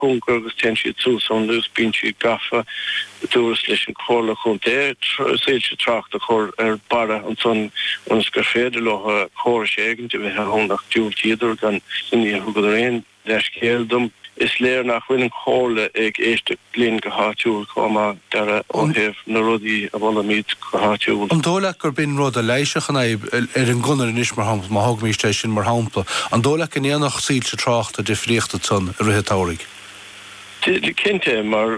gungur agus ten si túson lús bín si gafa dúras leis an chóla chun sé se tracht a chór bara an son ons gur féidir lo chóir sé egin bheit honnach dúr tíidir gan iní hugad réin leis céaldum. Is léir nach bhfuil an chóla ag éiste blian go háitiúil comá dara an heh na rudaí a bhla míid go háitiúil. An dóla gur bin rud a leiseach an an gunnar in is mar hampla, má thugmíiste sin mar hampla. An dóla an éanach síl se trácht a difríochtta son ruthe táraigh. De kinte maar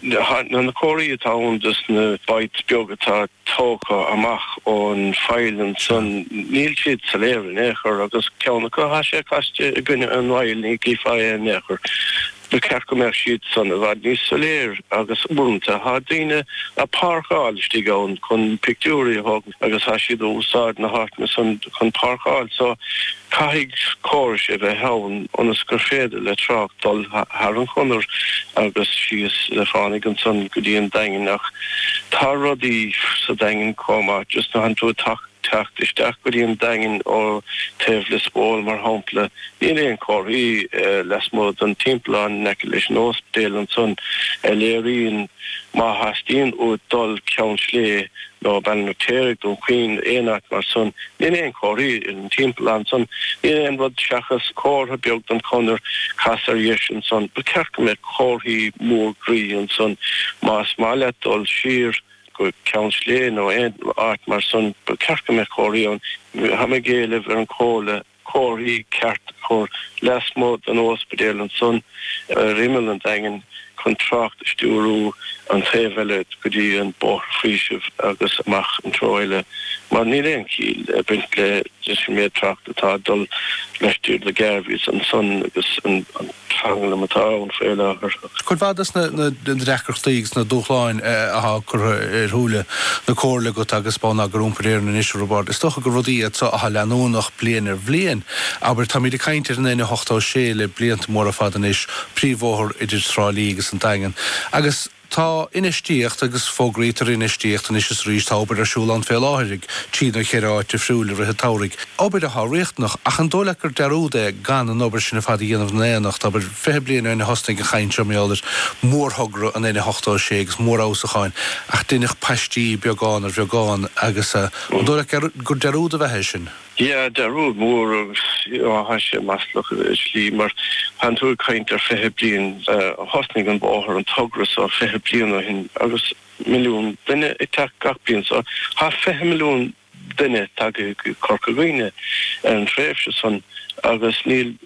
na choí town dus na bait biogatá tócha amach on feilen son níl siad sa léir nechar agus ceanna go ha sé caste a gunne an bhail ní gífa nechar. De kerkommer siad son a bhd níos sa léir agus búnta há daine a parkáil stigáin chun pictúí hog agus ha siad úsáid na hartna son chun parkáil so caig cóir sé bheith hán onas gur féidir le trach dul har an chunir agus sios le fánig an son go dtíon daingin nach tá rodí sa daingin comá just na han tú tachtisteach go dtíon daingin ó tefle spóil mar hampla ní éon choirí les mód an timpplaán neice leis an ospidéal an son léiríonn má hastíonn ó dul ceann slé no ben noterig don queen éach mar son ní éon choirí an timpplaán son ní éon rud seachas cótha beag an conir casar an son be cearcha me chóirí mór grí an son más máile dul sir go ceann slé nó éon art mar son be cearcha me choiríon ha me géileh ar an cóla chóirí ceart chóir lesmód an ospidéal an son rimmel an daingin contract stúrú an théhile go dtí an bór fríisih agus amach an troile mar ní éon cíl bint le mé tracht atá dul leistír le gerbhís an son agus an trangla matá an féile Chud bhadas na dreachtartíigh na dúchláin a chur thúla na cóirla go agus bána gur úmparéir na isisiú robád. Is stocha go rudí a leanúnach blian ar bblian, aber tá míidir caiintear in éine 8 sé le blianta mór a fad an is príomhóthir idir trálí agus an daingen. Agus tá inistíocht agus fógrétar inistíocht an is ríist tábir arsúlan fé láthirigh tína chéráte friúla ruthe táraigh. Ábir a réchtnach ach an dólachar deúda gan an obair sinna fad dhéanamh néanacht aber fé bliana na hosting a chaintre méáidir mór hogra an éine 8 ségus mór ásachain ach duineach peistí beagán ar bheagán agus an dólachar gur deúda bheitthe sin. Ja, der road mór hasise maslach slí mar han tú kaint ar fethe blian hosning an báthir an tugras á fethe blian a hin agus milliún duine ag te gach blian so ha 5 milliún duine tag corcaghine an tréifse son agus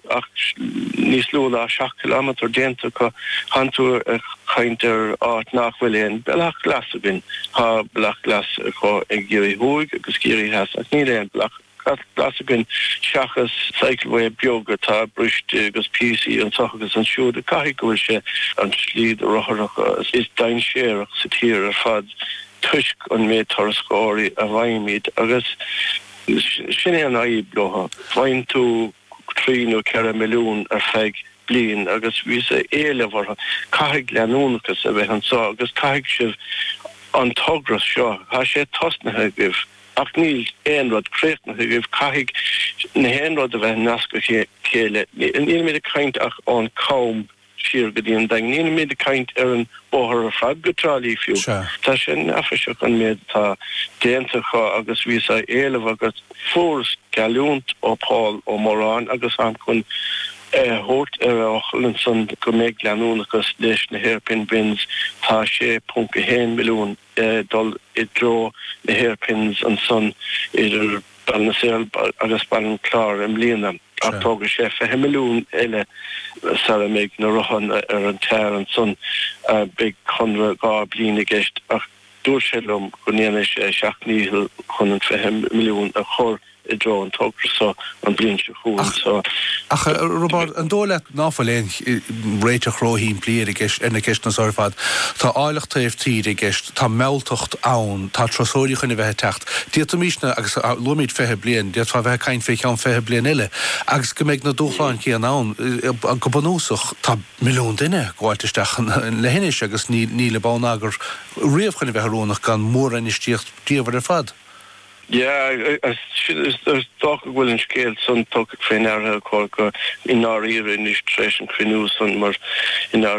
níos lúla 7 kilometr déanta go han tú kaint ar áit nachhfuil éon belach glas a bin ha belach glas go ag géirí thuig agus géirí has ach ní éon belach Glasgow seachas cycleway bioga tá briste agus PC an sochas an siúd a caiigh gohfuil sé an slíd a rothach is dain séach sa tír ar fad tuisc an méid thorascóirí a bhaimid agus sin é an aíb bloha bhain tú 3 nó 4 milliún ar feig blian agus bhí sé éile bhartha caiigh leanúnachas a bheith an sá agus caiigh sibh an tugras seo ha sé tosnathe gibh ach níl éonrad créitnathe gibh caiigh na héonrad a bheith nasca chéile níl méid a caint ach an com siar go dtíon daing níl méid a caint ar an bóthir a fad go trálí fiú tá sin afiseach an méid tá déantacha agus bhí sa éileh agus fórs galúnt ó Paul ó Morán agus an chun hort an son go méid leanúnachas leis na hairpin bins tá 6.1 milliún dul I dro na hairpins an son idir balnasil agus balan klár am líana ach tógur sé 5 milliún eile sa méid na rohan ar an tear an son big chunra gá blina gist ach dúrselum go níana sé 7 níl chun an 5 milliún a chór I dro an tógur so an blin se chuún so ach Robert an dóla náfaléin réiteach róhín bliir I gist ina gist na sorfad tá áileach taobh tír I gist tá meltocht ann tá trosóirí chuna bheith techt díta mísna agus lumid fethe blian díat fá bheith cain féich an fethe blian ile agus go méid na dúchláin cí an ann go banúsach tá milliún duine gáilteisteach le hinis agus ní le bán agur riamh chuna bheith rónach gan mór inistíocht díomhar ar fad Ja, there's talk of willing scale son talk of trainer in our era in this tradition canoe son in our